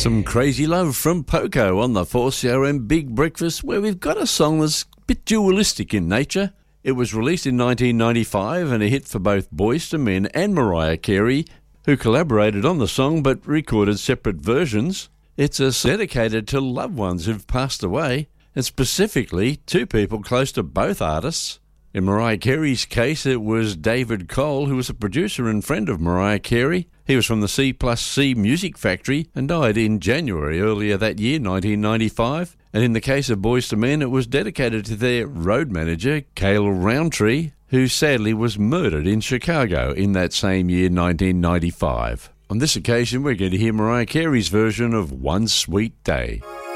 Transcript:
Some Crazy Love from Poco on the 4CRM Big Breakfast, where we've got a song that's a bit dualistic in nature. It was released in 1995 and a hit for both Boyz II Men and Mariah Carey, who collaborated on the song but recorded separate versions. It's dedicated to loved ones who've passed away, and specifically two people close to both artists. In Mariah Carey's case, it was David Cole, who was a producer and friend of Mariah Carey. He was from the C+C Music Factory and died in January earlier that year, 1995. And in the case of Boyz II Men, it was dedicated to their road manager, Cale Roundtree, who sadly was murdered in Chicago in that same year, 1995. On this occasion, we're going to hear Mariah Carey's version of One Sweet Day.